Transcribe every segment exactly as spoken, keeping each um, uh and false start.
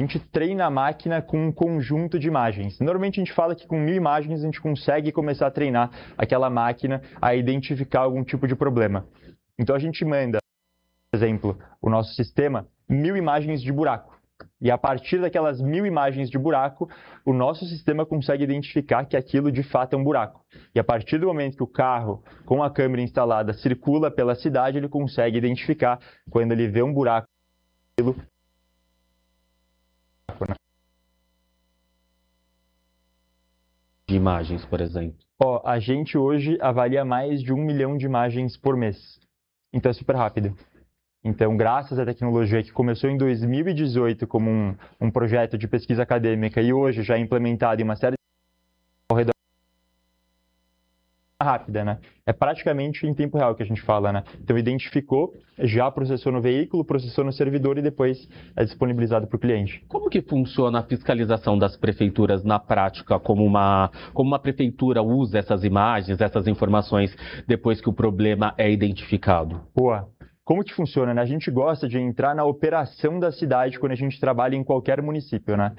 gente treina a máquina com um conjunto de imagens. Normalmente a gente fala que com mil imagens a gente consegue começar a treinar aquela máquina a identificar algum tipo de problema. Então a gente manda, por exemplo, o nosso sistema, mil imagens de buraco. E a partir daquelas mil imagens de buraco, o nosso sistema consegue identificar que aquilo de fato é um buraco. E a partir do momento que o carro, com a câmera instalada, circula pela cidade, ele consegue identificar quando ele vê um buraco. De imagens, por exemplo. Ó, a gente hoje avalia mais de um milhão de imagens por mês. Então é super rápido. Então, graças à tecnologia que começou em dois mil e dezoito como um, um projeto de pesquisa acadêmica e hoje já é implementado em uma série de ao redor rápida, né? É praticamente em tempo real que a gente fala, né? Então, identificou, já processou no veículo, processou no servidor e depois é disponibilizado para o cliente. Como que funciona a fiscalização das prefeituras na prática? Como uma, como uma prefeitura usa essas imagens, essas informações, depois que o problema é identificado? Boa. Como que funciona, né? A gente gosta de entrar na operação da cidade quando a gente trabalha em qualquer município, né?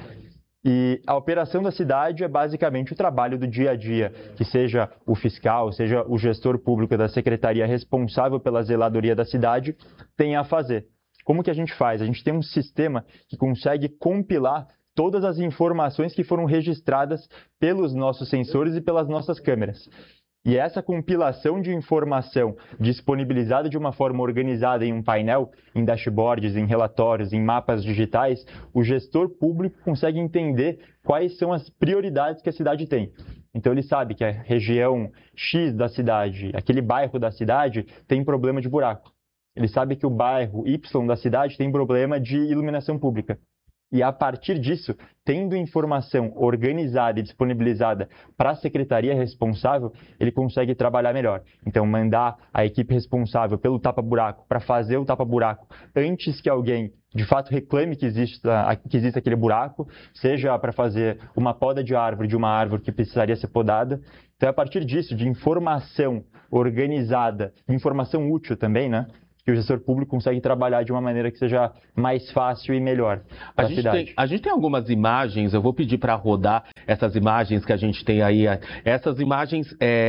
E a operação da cidade é basicamente o trabalho do dia a dia, que seja o fiscal, seja o gestor público da secretaria responsável pela zeladoria da cidade, tem a fazer. Como que a gente faz? A gente tem um sistema que consegue compilar todas as informações que foram registradas pelos nossos sensores e pelas nossas câmeras. E essa compilação de informação disponibilizada de uma forma organizada em um painel, em dashboards, em relatórios, em mapas digitais, o gestor público consegue entender quais são as prioridades que a cidade tem. Então ele sabe que a região X da cidade, aquele bairro da cidade, tem problema de buraco. Ele sabe que o bairro Y da cidade tem problema de iluminação pública. E a partir disso, tendo informação organizada e disponibilizada para a secretaria responsável, ele consegue trabalhar melhor. Então, mandar a equipe responsável pelo tapa-buraco para fazer o tapa-buraco antes que alguém, de fato, reclame que exista, que exista aquele buraco, seja para fazer uma poda de árvore de uma árvore que precisaria ser podada. Então, a partir disso, de informação organizada, informação útil também, né? Que o gestor público consegue trabalhar de uma maneira que seja mais fácil e melhor para a cidade. Tem, a gente tem algumas imagens, eu vou pedir para rodar essas imagens que a gente tem aí. Essas imagens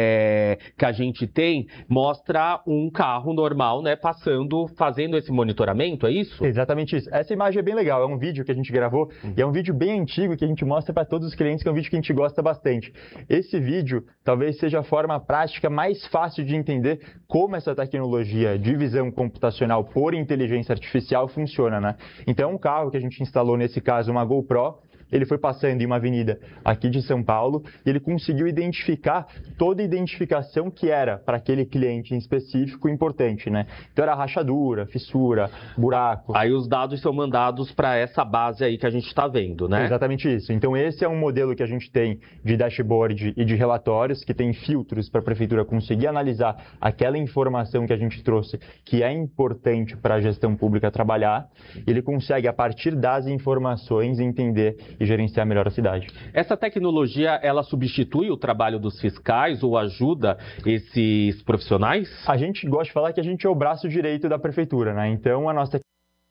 é, que a gente tem mostra um carro normal, né, passando, fazendo esse monitoramento, é isso? Exatamente isso. Essa imagem é bem legal, é um vídeo que a gente gravou uhum. e é um vídeo bem antigo que a gente mostra para todos os clientes, que é um vídeo que a gente gosta bastante. Esse vídeo talvez seja a forma prática mais fácil de entender como essa tecnologia de visão computacional por inteligência artificial funciona, né? Então, um carro que a gente instalou, nesse caso, uma GoPro, ele foi passando em uma avenida aqui de São Paulo e ele conseguiu identificar toda a identificação que era para aquele cliente em específico importante, né? Então, era rachadura, fissura, buraco. Aí os dados são mandados para essa base aí que a gente está vendo, né? Exatamente isso. Então, esse é um modelo que a gente tem de dashboard e de relatórios, que tem filtros para a prefeitura conseguir analisar aquela informação que a gente trouxe, que é importante para a gestão pública trabalhar. Ele consegue, a partir das informações, entender e gerenciar melhor a cidade. Essa tecnologia, ela substitui o trabalho dos fiscais ou ajuda esses profissionais? A gente gosta de falar que a gente é o braço direito da prefeitura, né? Então, a nossa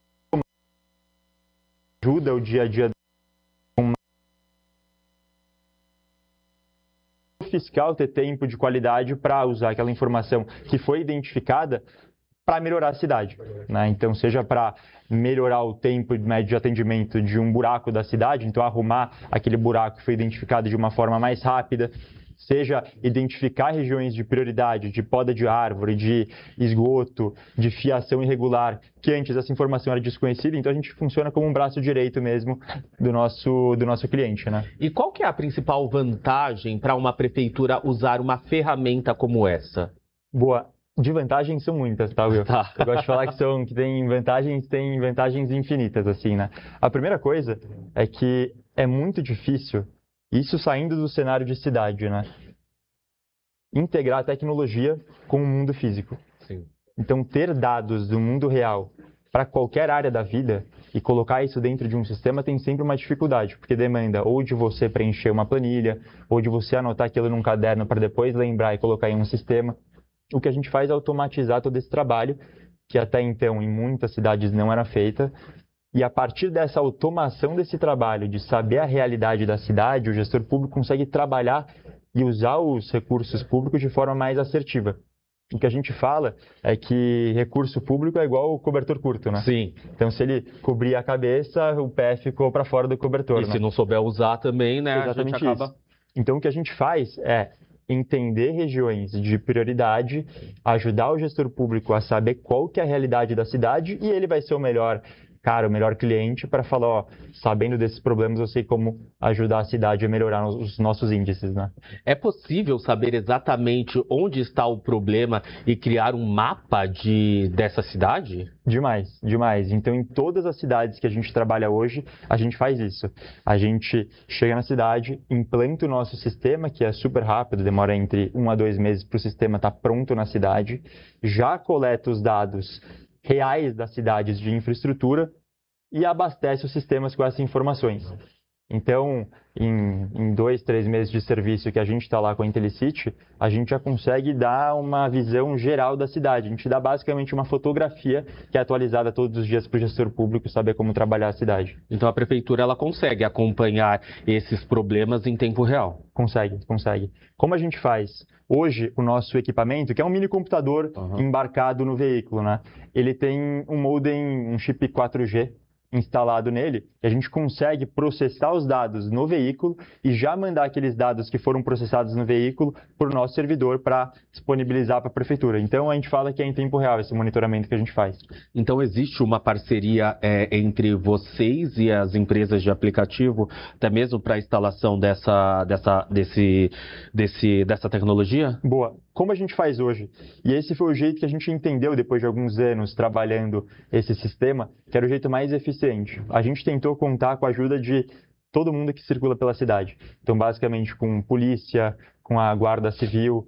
ajuda o dia a dia do fiscal ter tempo de qualidade para usar aquela informação que foi identificada para melhorar a cidade, né? Então, seja para melhorar o tempo médio de atendimento de um buraco da cidade, então arrumar aquele buraco que foi identificado de uma forma mais rápida, seja identificar regiões de prioridade, de poda de árvore, de esgoto, de fiação irregular, que antes essa informação era desconhecida, então a gente funciona como um braço direito mesmo do nosso, do nosso cliente, né? E qual que é a principal vantagem para uma prefeitura usar uma ferramenta como essa? Boa. De vantagens são muitas, tá, Will? Tá. Eu gosto de falar que, são, que tem vantagens, tem vantagens infinitas, assim, né? A primeira coisa é que é muito difícil, isso saindo do cenário de cidade, né? Integrar a tecnologia com o mundo físico. Sim. Então, ter dados do mundo real para qualquer área da vida e colocar isso dentro de um sistema tem sempre uma dificuldade, porque demanda ou de você preencher uma planilha, ou de você anotar aquilo num caderno para depois lembrar e colocar em um sistema. O que a gente faz é automatizar todo esse trabalho, que até então em muitas cidades não era feita, E a partir dessa automação desse trabalho, de saber a realidade da cidade, o gestor público consegue trabalhar e usar os recursos públicos de forma mais assertiva. O que a gente fala é que recurso público é igual o cobertor curto, né? Sim. Então, se ele cobrir a cabeça, o pé ficou para fora do cobertor. E né? se não souber usar também, né? Exatamente a gente acaba... isso. Então, o que a gente faz é entender regiões de prioridade, ajudar o gestor público a saber qual que é a realidade da cidade e ele vai ser o melhor cara, o melhor cliente para falar, ó, sabendo desses problemas, eu sei como ajudar a cidade a melhorar os nossos índices, né? É possível saber exatamente onde está o problema e criar um mapa de, dessa cidade? Demais, demais. Então, em todas as cidades que a gente trabalha hoje, a gente faz isso. A gente chega na cidade, implanta o nosso sistema, que é super rápido, demora entre um a dois meses para o sistema estar pronto na cidade, já coleta os dados reais das cidades de infraestrutura e abastece os sistemas com essas informações. Então, em, em dois, três meses de serviço que a gente está lá com a Intellicity, a gente já consegue dar uma visão geral da cidade. A gente dá basicamente uma fotografia que é atualizada todos os dias para o gestor público saber como trabalhar a cidade. Então, a prefeitura ela consegue acompanhar esses problemas em tempo real? Consegue, consegue. Como a gente faz? Hoje, o nosso equipamento, que é um mini computador uhum. embarcado no veículo, né? Ele tem um modem, um chip quatro G instalado nele, e a gente consegue processar os dados no veículo e já mandar aqueles dados que foram processados no veículo para o nosso servidor para disponibilizar para a prefeitura. Então, a gente fala que é em tempo real esse monitoramento que a gente faz. Então, existe uma parceria é, entre vocês e as empresas de aplicativo, até mesmo para a instalação dessa, dessa, desse, desse, dessa tecnologia? Boa. Como a gente faz hoje? E esse foi o jeito que a gente entendeu depois de alguns anos trabalhando esse sistema, que era o jeito mais eficiente. A gente tentou contar com a ajuda de todo mundo que circula pela cidade. Então, basicamente, com polícia, com a guarda civil,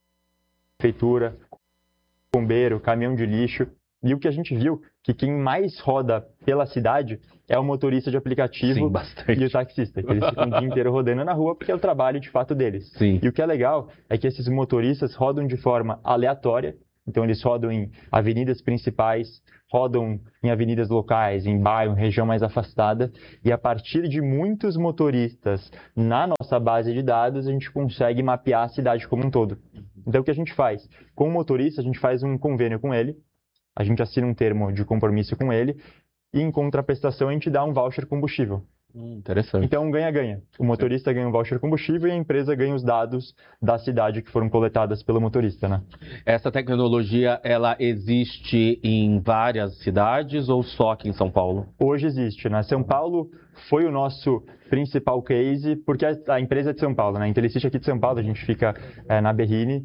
prefeitura, bombeiro, caminhão de lixo. E o que a gente viu, que quem mais roda pela cidade é o motorista de aplicativo Sim, e o taxista, que eles ficam o dia inteiro rodando na rua porque é o trabalho de fato deles. Sim. E o que é legal é que esses motoristas rodam de forma aleatória, então eles rodam em avenidas principais, rodam em avenidas locais, em bairro, em região mais afastada, e a partir de muitos motoristas na nossa base de dados, a gente consegue mapear a cidade como um todo. Então o que a gente faz? Com o motorista, a gente faz um convênio com ele, a gente assina um termo de compromisso com ele e, em contraprestação, a gente dá um voucher combustível. Hum, interessante. Então, ganha-ganha. O motorista ganha um voucher combustível e a empresa ganha os dados da cidade que foram coletadas pelo motorista, né? Essa tecnologia, ela existe em várias cidades ou só aqui em São Paulo? Hoje existe, né? São Paulo foi o nosso principal case, porque a, a empresa é de São Paulo, né? A Intellicity aqui de São Paulo, a gente fica é, na Berrini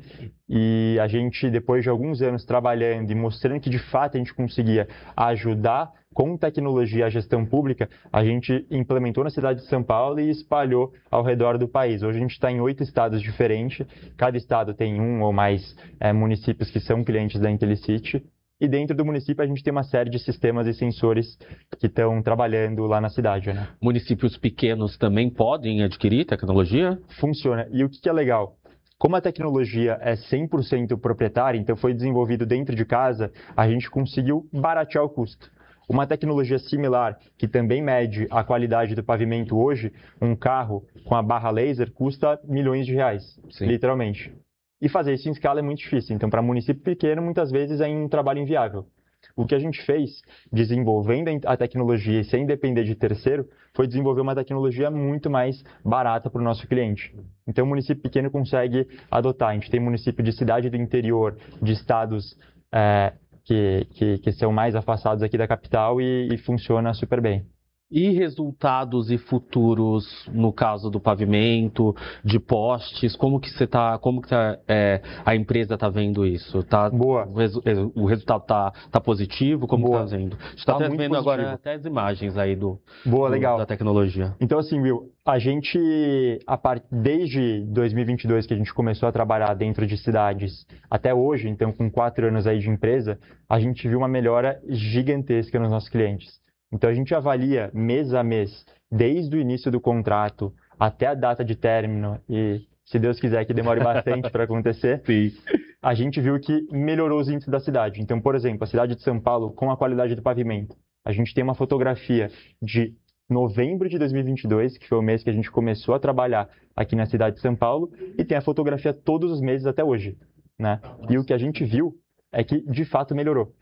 e a gente, depois de alguns anos trabalhando e mostrando que de fato a gente conseguia ajudar com tecnologia a gestão pública, a gente implementou na cidade de São Paulo e espalhou ao redor do país. Hoje a gente está em oito estados diferentes, cada estado tem um ou mais é, municípios que são clientes da Intellicity. E dentro do município a gente tem uma série de sistemas e sensores que estão trabalhando lá na cidade, né? Municípios pequenos também podem adquirir tecnologia? Funciona. E o que é legal? Como a tecnologia é cem por cento proprietária, então foi desenvolvido dentro de casa, a gente conseguiu baratear o custo. Uma tecnologia similar, que também mede a qualidade do pavimento hoje, um carro com a barra laser custa milhões de reais, Sim. literalmente. E fazer isso em escala é muito difícil. Então, para município pequeno, muitas vezes é um trabalho inviável. O que a gente fez, desenvolvendo a tecnologia e sem depender de terceiro, foi desenvolver uma tecnologia muito mais barata para o nosso cliente. Então, o município pequeno consegue adotar. A gente tem município de cidade do interior, de estados é, que, que, que são mais afastados aqui da capital e, e funciona super bem. E resultados e futuros no caso do pavimento, de postes, como que você tá, como que tá, é, a empresa está vendo isso? Tá, Boa. O, resu, o resultado está tá positivo? Como está vendo? Está tá vendo agora até as imagens aí do, Boa, do legal. da tecnologia. Então assim, Will, a gente, a part... desde dois mil e vinte e dois que a gente começou a trabalhar dentro de cidades, até hoje, então com quatro anos aí de empresa, a gente viu uma melhora gigantesca nos nossos clientes. Então, a gente avalia mês a mês, desde o início do contrato até a data de término, e se Deus quiser que demore bastante para acontecer, Sim. A gente viu que melhorou os índices da cidade. Então, por exemplo, a cidade de São Paulo, com a qualidade do pavimento, A gente tem uma fotografia de novembro de dois mil e vinte e dois, que foi o mês que a gente começou a trabalhar aqui na cidade de São Paulo, e tem a fotografia todos os meses até hoje, né? E o que a gente viu é que, de fato, melhorou.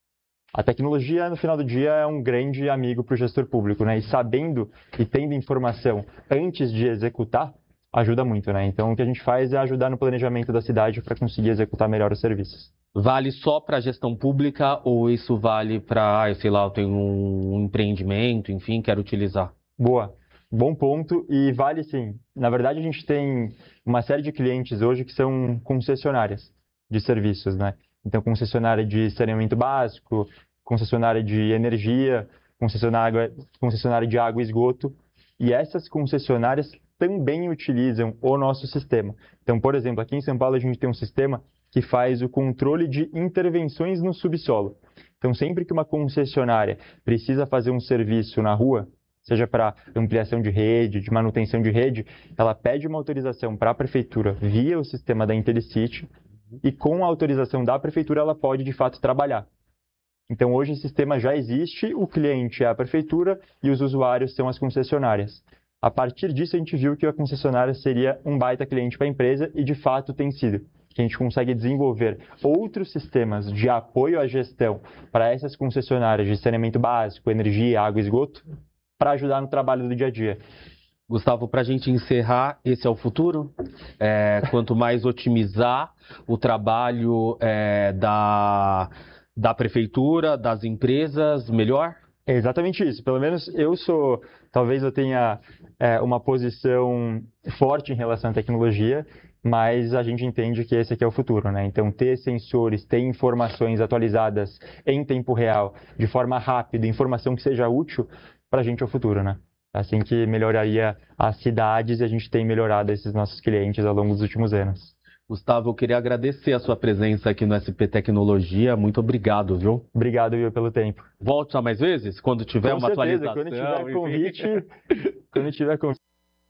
A tecnologia, no final do dia, é um grande amigo para o gestor público, né? E sabendo e tendo informação antes de executar, ajuda muito, né? Então, o que a gente faz é ajudar no planejamento da cidade para conseguir executar melhor os serviços. Vale só para a gestão pública ou isso vale para, sei lá, eu tenho um empreendimento, enfim, quero utilizar? Boa, bom ponto, e vale sim. Na verdade, a gente tem uma série de clientes hoje que são concessionárias de serviços, né? Então, concessionária de saneamento básico, concessionária de energia, concessionária, concessionária de água e esgoto. E essas concessionárias também utilizam o nosso sistema. Então, por exemplo, aqui em São Paulo a gente tem um sistema que faz o controle de intervenções no subsolo. Então, sempre que uma concessionária precisa fazer um serviço na rua, seja para ampliação de rede, de manutenção de rede, ela pede uma autorização para a prefeitura via o sistema da Intelicity, e com a autorização da prefeitura ela pode de fato trabalhar. Então hoje o sistema já existe, o cliente é a prefeitura e os usuários são as concessionárias. A partir disso a gente viu que a concessionária seria um baita cliente para a empresa e de fato tem sido. Que a gente consegue desenvolver outros sistemas de apoio à gestão para essas concessionárias de saneamento básico, energia, água e esgoto, para ajudar no trabalho do dia a dia. Gustavo, para a gente encerrar, esse é o futuro? É, quanto mais otimizar o trabalho é, da, da prefeitura, das empresas, melhor? É exatamente isso. Pelo menos eu sou, talvez eu tenha é, uma posição forte em relação à tecnologia, mas a gente entende que esse aqui é o futuro, né? Então, ter sensores, ter informações atualizadas em tempo real, de forma rápida, informação que seja útil, para a gente é o futuro, né? Assim que melhoraria as cidades e a gente tem melhorado esses nossos clientes ao longo dos últimos anos. Gustavo, eu queria agradecer a sua presença aqui no S P Tecnologia. Muito obrigado, viu? Obrigado, viu, pelo tempo. Volte só mais vezes, quando tiver Com uma certeza, atualização. Quando tiver convite, quando tiver convite.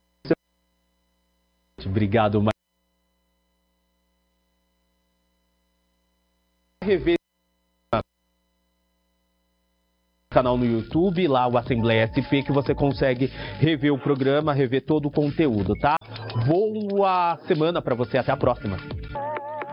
Obrigado. Rever canal no YouTube, lá o Assembleia S P, que você consegue rever o programa, rever todo o conteúdo, tá? Boa semana para você, até a próxima.